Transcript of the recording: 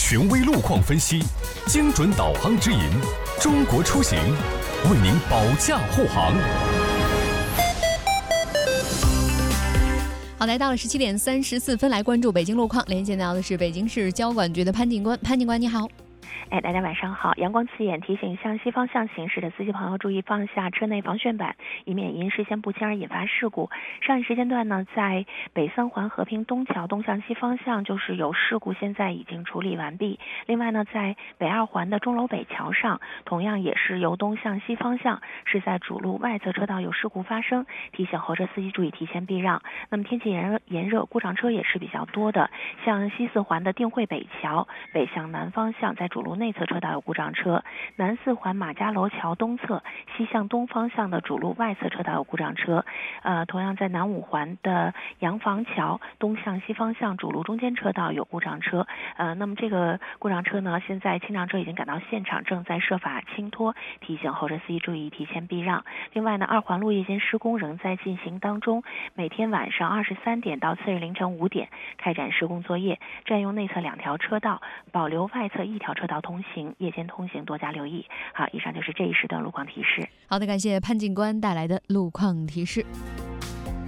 权威路况分析，精准导航指引，中国出行为您保驾护航。 好，来到了17点34分，来关注北京路况。连线到的是北京市交管局的潘警官，潘警官你好。 大家晚上好。阳光刺眼，提醒向西方向行驶的司机朋友注意放下车内防眩板，以免因视线不清而引发事故。上一时间段呢，在北三环和平东桥东向西方向就是有事故，现在已经处理完毕。另外呢，在北二环的钟楼北桥上，同样也是由东向西方向，是在主路外侧车道有事故发生，提醒后车司机注意提前避让。那么天气炎热，故障车也是比较多的，像西四环的定慧北桥北向南方向，在主路内侧车道有故障车，南四环马家楼桥东侧西向东方向的主路外侧车道有故障车。同样在南五环的洋房桥东向西方向主路中间车道有故障车。那么这个故障车呢，现在清障车已经赶到现场，正在设法清脱，提醒后车司机注意提前避让。另外呢，二环路夜间施工仍在进行当中，每天晚上23点到次日凌晨5点开展施工作业，占用内侧2条车道，保留外侧1条车道通行，夜间通行多加留意。好，以上就是这一时段路况提示。 好的，感谢潘警官带来的路况提示。